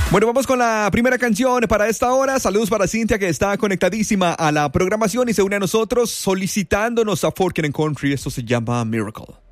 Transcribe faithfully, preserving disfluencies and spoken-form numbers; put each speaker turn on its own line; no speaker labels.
Bueno, vamos con la primera canción para esta hora. Saludos para Cintia, que está conectadísima a la programación y se une a nosotros solicitándonos a Fork and Country. Esto se llama Miracle.